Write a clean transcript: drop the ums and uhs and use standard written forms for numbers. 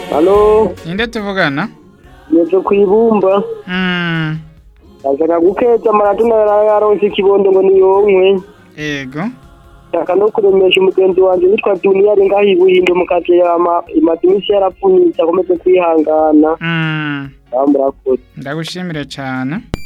Halo, Inde tuvugana? yezo kwibumba. Ndashaka gukeza maratuna yaronse ikibondo ngo niyonkwe. Ego. Ndashaka no kuremesha umugenzi wanje witwa Junior ngaho ibuhinde mu kaje yama imatimisi yarapfunitse akomeze kwihangana. Murakoze. Ndagushimire cyane.